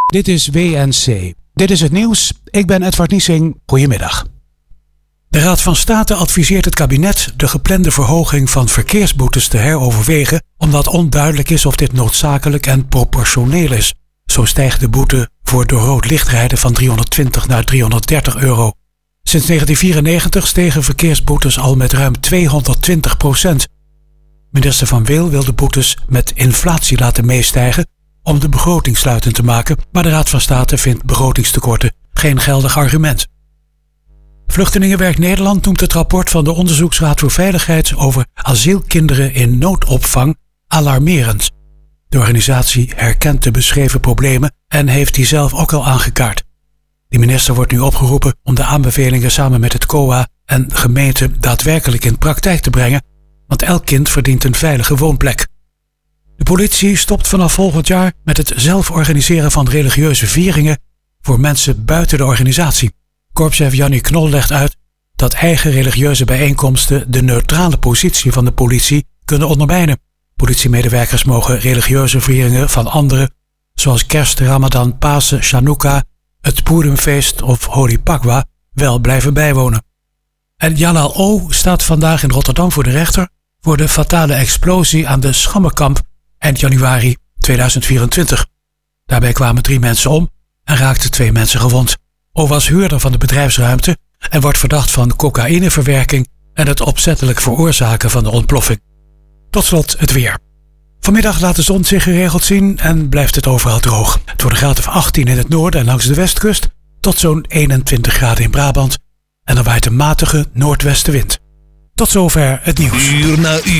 Dit is WNC. Dit is het nieuws. Ik ben Edward Niesing. Goedemiddag. De Raad van State adviseert het kabinet de geplande verhoging van verkeersboetes te heroverwegen, omdat onduidelijk is of dit noodzakelijk en proportioneel is. Zo stijgt de boete voor door rood licht rijden van 320 naar €330. Sinds 1994 stegen verkeersboetes al met ruim 220%. Minister Van Wil wil de boetes met inflatie laten meestijgen om de begroting sluitend te maken, maar de Raad van State vindt begrotingstekorten geen geldig argument. Vluchtelingenwerk Nederland noemt het rapport van de Onderzoeksraad voor Veiligheid over asielkinderen in noodopvang alarmerend. De organisatie herkent de beschreven problemen en heeft die zelf ook al aangekaart. De minister wordt nu opgeroepen om de aanbevelingen samen met het COA en gemeenten daadwerkelijk in praktijk te brengen, want elk kind verdient een veilige woonplek. De politie stopt vanaf volgend jaar met het zelf organiseren van religieuze vieringen voor mensen buiten de organisatie. Korpschef Jannie Knol legt uit dat eigen religieuze bijeenkomsten de neutrale positie van de politie kunnen ondermijnen. Politiemedewerkers mogen religieuze vieringen van anderen, zoals Kerst, Ramadan, Pasen, Chanukka, het Purimfeest of Holy Pakwa, wel blijven bijwonen. En Jalal O. staat vandaag in Rotterdam voor de rechter voor de fatale explosie aan de Schammerkamp eind januari 2024. Daarbij kwamen 3 mensen om en raakten 2 mensen gewond. O was huurder van de bedrijfsruimte en wordt verdacht van cocaïneverwerking en het opzettelijk veroorzaken van de ontploffing. Tot slot het weer. Vanmiddag laat de zon zich geregeld zien en blijft het overal droog. Het wordt een graad of 18 in het noorden en langs de westkust tot zo'n 21 graden in Brabant. En dan waait een matige noordwestenwind. Tot zover het nieuws. Uur na uur.